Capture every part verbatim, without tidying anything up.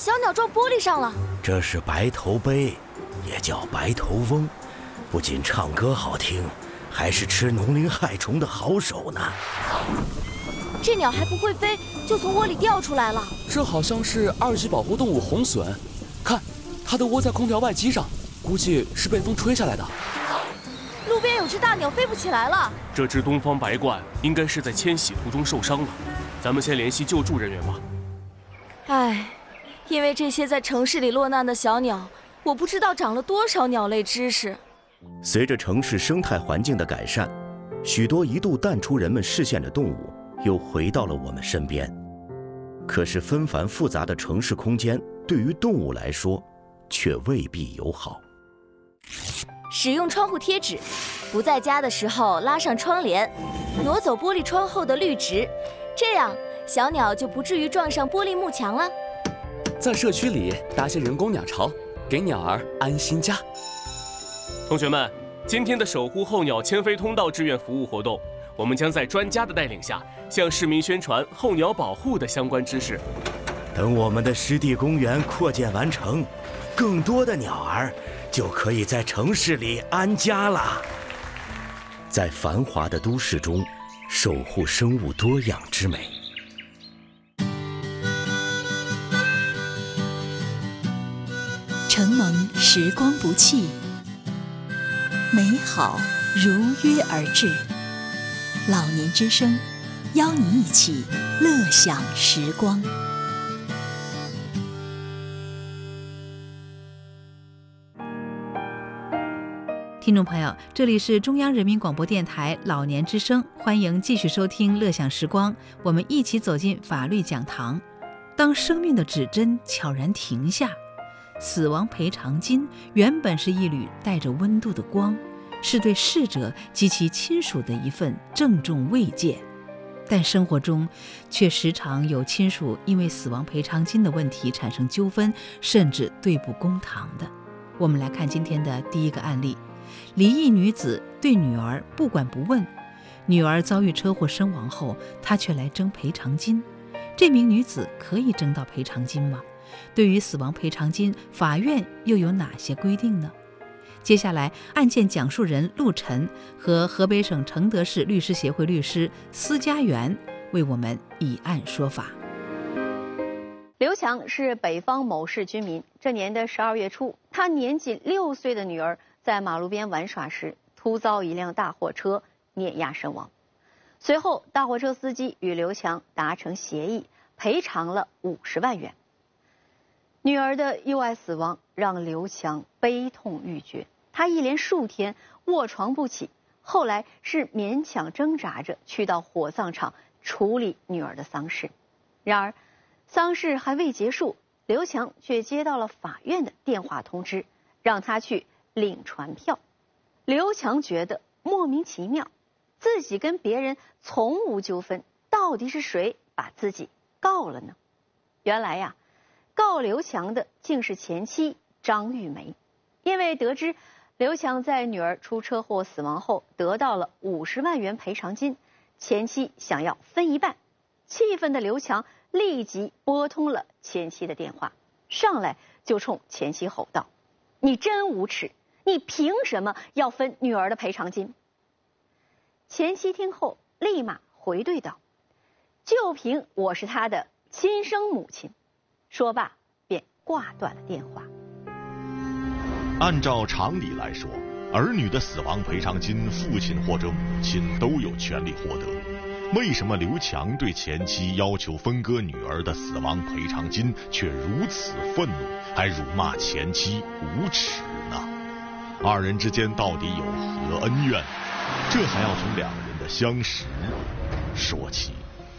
小鸟撞玻璃上了。 这是白头鹎，也叫白头翁，不仅唱歌好听，还是吃农林害虫的好手呢。 这鸟还不会飞，就从窝里掉出来了。 这好像是二级保护动物红隼，看，它的窝在空调外机上，估计是被风吹下来的。 路边有只大鸟飞不起来了。 这只东方白鹳应该是在迁徙途中受伤了，咱们先联系救助人员吧。 唉，因为这些在城市里落难的小鸟，我不知道长了多少鸟类知识。 随着城市生态环境的改善，许多一度淡出人们视线的动物又回到了我们身边。可是纷繁复杂的城市空间对于动物来说却未必友好。 使用窗户贴纸，不在家的时候拉上窗帘，挪走玻璃窗后的绿植，这样小鸟就不至于撞上玻璃幕墙了。 在社区里搭些人工鸟巢，给鸟儿安心家。 同学们，今天的守护候鸟迁飞通道志愿服务活动，我们将在专家的带领下，向市民宣传候鸟保护的相关知识。 等我们的湿地公园扩建完成，更多的鸟儿就可以在城市里安家了。在繁华的都市中，守护生物多样之美。 承蒙时光不弃，美好如约而至。老年之声，邀你一起乐享时光。 听众朋友，这里是中央人民广播电台老年之声，欢迎继续收听乐享时光，我们一起走进法律讲堂。当生命的指针悄然停下，死亡赔偿金原本是一缕带着温度的光，是对逝者及其亲属的一份郑重慰藉。但生活中却时常有亲属因为死亡赔偿金的问题产生纠纷，甚至对簿公堂的。我们来看今天的第一个案例。离异女子对女儿不管不问，女儿遭遇车祸身亡后，她却来争赔偿金。这名女子可以争到赔偿金吗？对于死亡赔偿金，法院又有哪些规定呢？接下来，案件讲述人陆晨和河北省承德市律师协会律师司家元为我们以案说法。 刘强是北方某市居民。这年的十二月初，他年仅六岁的女儿在马路边玩耍时，突遭一辆大货车碾压身亡。随后，大货车司机与刘强达成协议，赔偿了五十万元。女儿的意外死亡让刘强悲痛欲绝，他一连数天卧床不起，后来是勉强挣扎着去到火葬场处理女儿的丧事。然而，丧事还未结束，刘强却接到了法院的电话通知，让他去领传票。刘强觉得莫名其妙，自己跟别人从无纠纷，到底是谁把自己告了呢？原来呀，告刘强的竟是前妻张玉梅。因为得知刘强在女儿出车祸死亡后得到了五十万元赔偿金，前妻想要分一半。气愤的刘强立即拨通了前妻的电话，上来就冲前妻吼道：“你真无耻！你凭什么要分女儿的赔偿金？”前妻听后立马回怼道：“就凭我是她的亲生母亲。”说罢便挂断了电话。 按照常理来说，儿女的死亡赔偿金，父亲或者母亲都有权利获得。为什么刘强对前妻要求分割女儿的死亡赔偿金却如此愤怒，还辱骂前妻无耻呢？二人之间到底有何恩怨？这还要从两人的相识说起。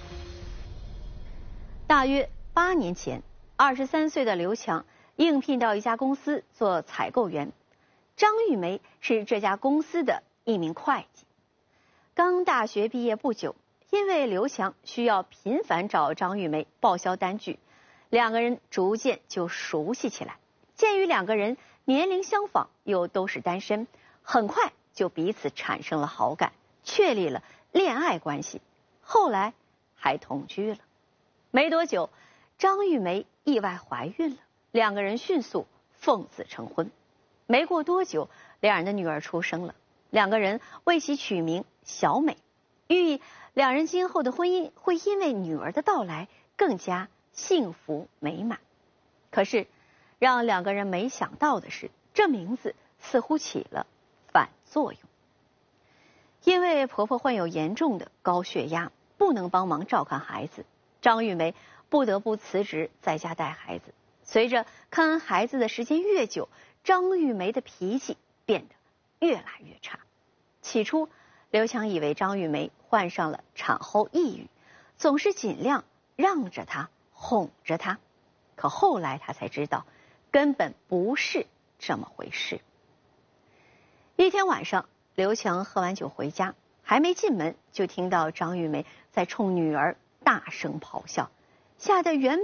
大约八年前，二十三岁的刘强应聘到一家公司做采购员，张玉梅是这家公司的一名会计。刚大学毕业不久，因为刘强需要频繁找张玉梅报销单据，两个人逐渐就熟悉起来。鉴于两个人年龄相仿，又都是单身，很快就彼此产生了好感，确立了恋爱关系，后来还同居了。没多久， 张玉梅意外怀孕了，两个人迅速奉子成婚。没过多久，两人的女儿出生了，两个人为其取名小美，寓意两人今后的婚姻会因为女儿的到来更加幸福美满。可是，让两个人没想到的是，这名字似乎起了反作用。因为婆婆患有严重的高血压，不能帮忙照看孩子，张玉梅不得不辞职在家带孩子。随着看孩子的时间越久，张玉梅的脾气变得越来越差。起初，刘强以为张玉梅患上了产后抑郁，总是尽量让着她，哄着她。可后来他才知道，根本不是这么回事。一天晚上，刘强喝完酒回家，还没进门，就听到张玉梅在冲女儿大声咆哮，吓得原